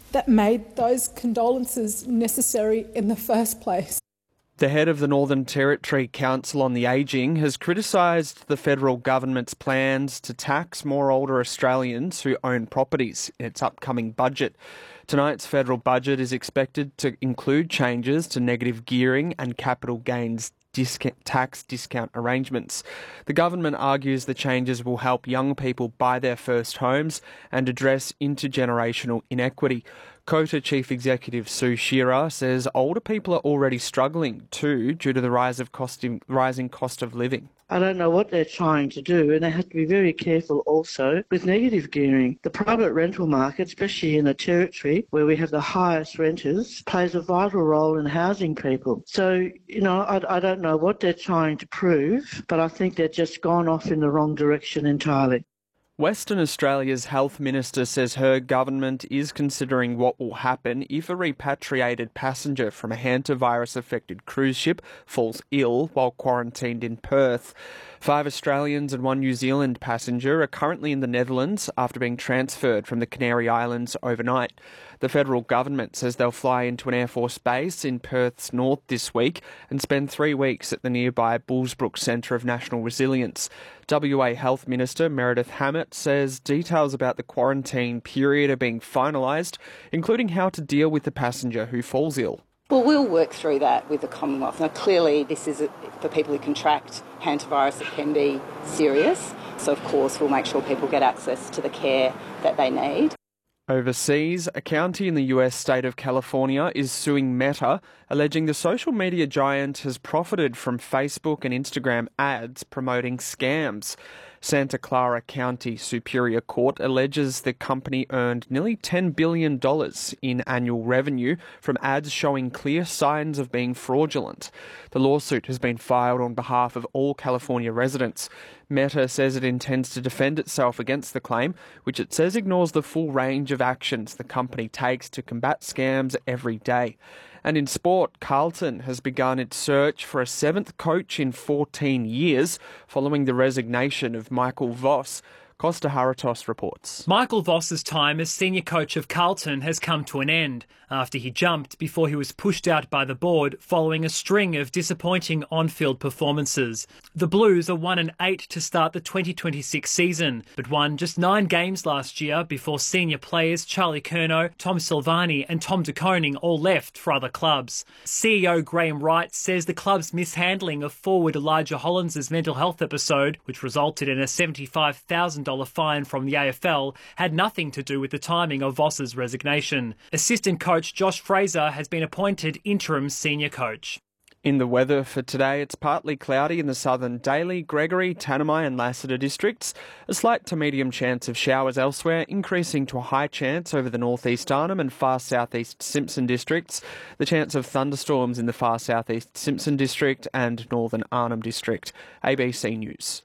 that made those condolences necessary in the first place. The head of the Northern Territory Council on the Ageing has criticised the federal government's plans to tax more older Australians who own properties in its upcoming budget. Tonight's federal budget is expected to include changes to negative gearing and capital gains tax discount arrangements. The government argues the changes will help young people buy their first homes and address intergenerational inequity. COTA Chief Executive Sue Shearer says older people are already struggling too due to the rising cost of living. I don't know what they're trying to do, and they have to be very careful also with negative gearing. The private rental market, especially in the Territory, where we have the highest renters, plays a vital role in housing people. So, I don't know what they're trying to prove, but I think they've just gone off in the wrong direction entirely. Western Australia's health minister says her government is considering what will happen if a repatriated passenger from a hantavirus-affected cruise ship falls ill while quarantined in Perth. 5 Australians and 1 New Zealand passenger are currently in the Netherlands after being transferred from the Canary Islands overnight. The federal government says they'll fly into an Air Force base in Perth's north this week and spend 3 weeks at the nearby Bullsbrook Centre of National Resilience. WA Health Minister Meredith Hammett says details about the quarantine period are being finalised, including how to deal with the passenger who falls ill. Well, we'll work through that with the Commonwealth. Now, clearly, this is for people who contract hantavirus, it can be serious. So, of course, we'll make sure people get access to the care that they need. Overseas, a county in the US state of California is suing Meta, alleging the social media giant has profited from Facebook and Instagram ads promoting scams. Santa Clara County Superior Court alleges the company earned nearly $10 billion in annual revenue from ads showing clear signs of being fraudulent. The lawsuit has been filed on behalf of all California residents. Meta says it intends to defend itself against the claim, which it says ignores the full range of actions the company takes to combat scams every day. And in sport, Carlton has begun its search for a 7th coach in 14 years following the resignation of Michael Voss. Costa Haratos reports. Michael Voss's time as senior coach of Carlton has come to an end after he jumped before he was pushed out by the board following a string of disappointing on-field performances. The Blues are 1-8 to start the 2026 season, but won just 9 games last year before senior players Charlie Curnow, Tom Silvani and Tom De Koning all left for other clubs. CEO Graham Wright says the club's mishandling of forward Elijah Hollands' mental health episode, which resulted in a $75,000 fine from the AFL, had nothing to do with the timing of Voss's resignation. Assistant coach Josh Fraser has been appointed interim senior coach. In the weather for today, it's partly cloudy in the southern Daly, Gregory, Tanami and Lassiter districts. A slight to medium chance of showers elsewhere, increasing to a high chance over the northeast Arnhem and far southeast Simpson districts. The chance of thunderstorms in the far southeast Simpson district and northern Arnhem district. ABC News.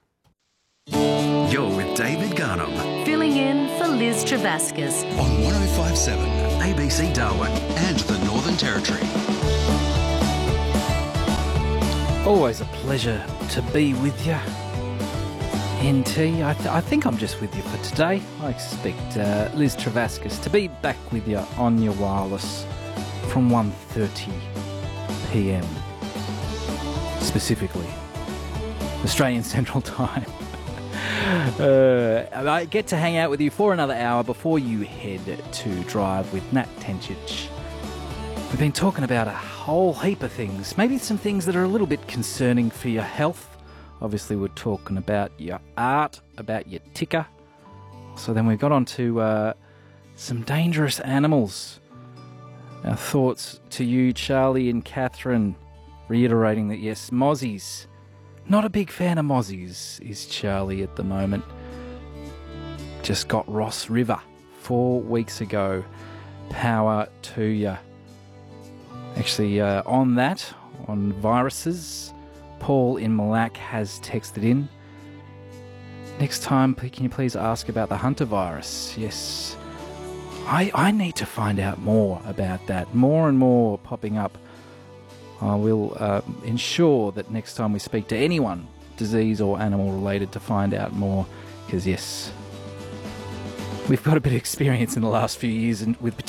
You're with David Garnham. Filling in for Liz Travascus. On 105.7 ABC Darwin and the Northern Territory. Always a pleasure to be with you. NT, I think I'm just with you for today. I expect Liz Travascus to be back with you on your wireless from 1:30 p.m. specifically Australian Central Time. I get to hang out with you for another hour before you head to Drive with Nat Tencic. We've been talking about a whole heap of things, maybe some things that are a little bit concerning for your health. Obviously, we're talking about your art, about your ticker. So then we got on to some dangerous animals. Our thoughts to you, Charlie and Catherine, reiterating that yes, mozzies. Not a big fan of mozzies, is Charlie at the moment. Just got Ross River 4 weeks ago. Power to ya. Actually, on viruses, Paul in Malak has texted in. Next time, can you please ask about the Hunter virus? Yes. I need to find out more about that. More and more popping up. I will ensure that next time we speak to anyone, disease or animal related, to find out more. Because yes, we've got a bit of experience in the last few years with